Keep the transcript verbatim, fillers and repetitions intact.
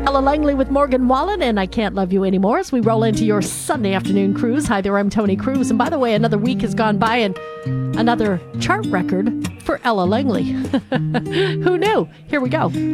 Ella Langley with Morgan Wallen and I Can't Love You Anymore as we roll into your Sunday afternoon cruise. Hi there, I'm Tony Cruz. And by the way, another week has gone by and another chart record for Ella Langley. Who knew? Here we go.